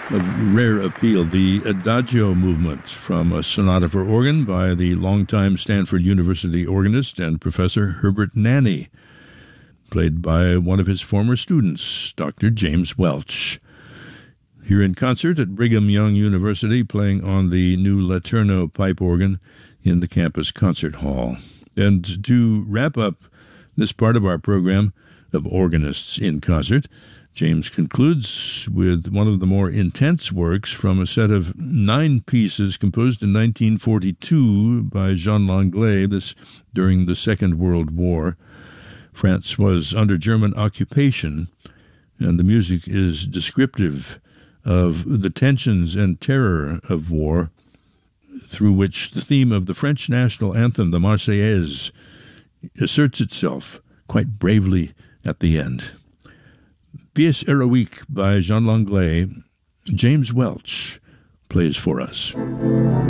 of rare appeal, the Adagio movement from a sonata for organ by the longtime Stanford University organist and professor Herbert Nanny, played by one of his former students, Dr. James Welch. Here in concert at Brigham Young University, playing on the new Laterno pipe organ in the campus concert hall. And to wrap up this part of our program of Organists in Concert, James concludes with one of the more intense works from a set of 9 pieces composed in 1942 by Jean Langlais, this during the Second World War. France was under German occupation, and the music is descriptive of the tensions and terror of war, through which the theme of the French national anthem, the Marseillaise, asserts itself quite bravely at the end. Pièce Héroïque by Jean Langlais, James Welch plays for us.